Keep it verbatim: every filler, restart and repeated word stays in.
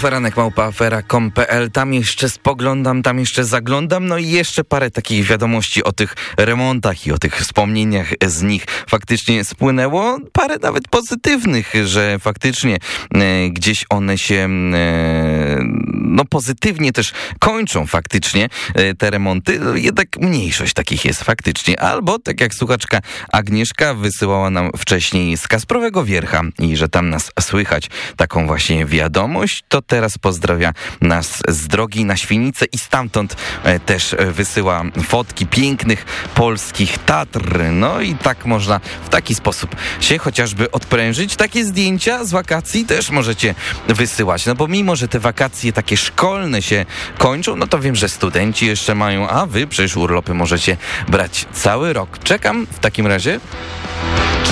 Feranek małpa afera kropka com kropka pe el. Tam jeszcze spoglądam, tam jeszcze zaglądam. No i jeszcze parę takich wiadomości o tych remontach i o tych wspomnieniach z nich faktycznie spłynęło. Parę nawet pozytywnych, że faktycznie e, gdzieś one się e, no pozytywnie też kończą faktycznie e, te remonty. Jednak mniejszość takich jest faktycznie. Albo, tak jak słuchaczka Agnieszka wysyłała nam wcześniej z Kasprowego Wiercha i że tam nas słychać, taką właśnie wiadomość, to teraz pozdrawia nas z drogi na Świnicę i stamtąd e, też wysyła fotki pięknych polskich Tatr. No i tak można w taki sposób się chociażby odprężyć. Takie zdjęcia z wakacji też możecie wysyłać, no bo mimo, że te wakacje takie szkolne się kończą, no to wiem, że studenci jeszcze mają, a wy przecież urlopy możecie brać cały rok. Czekam w takim razie